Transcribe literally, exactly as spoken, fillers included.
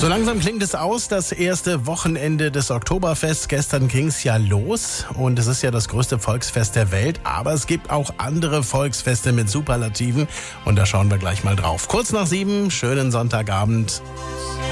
So langsam klingt es aus, das erste Wochenende des Oktoberfests. Gestern ging es ja los und es ist ja das größte Volksfest der Welt. Aber es gibt auch andere Volksfeste mit Superlativen und da schauen wir gleich mal drauf. Kurz nach sieben, schönen Sonntagabend.